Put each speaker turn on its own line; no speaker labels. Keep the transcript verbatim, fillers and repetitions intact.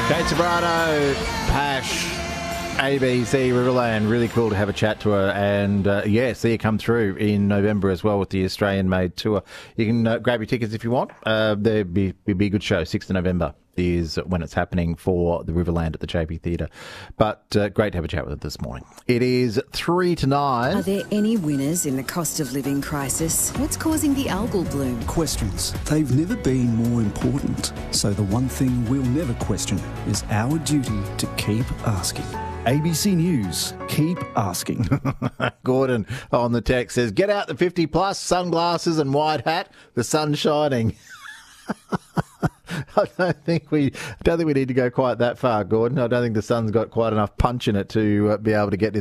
Kate Sobrano, Pash, A B C Riverland. Really cool to have a chat to her. And uh, yeah, see her come through in November as well with the Australian-made tour. You can uh, grab your tickets if you want. Uh, there'd be, be a good show. sixth of November is when it's happening for the Riverland at the J P Theatre. But uh, great to have a chat with her this morning. It is three to nine.
Are there any winners in the cost of living crisis? What's causing the algal bloom?
Questions. They've never been more important. So the one thing we'll never question is our duty to keep asking. A B C News, keep asking.
Gordon on the text says, get out the fifty plus, sunglasses and white hat, the sun's shining. I don't think we I don't think we need to go quite that far, Gordon. I don't think the sun's got quite enough punch in it to uh, be able to get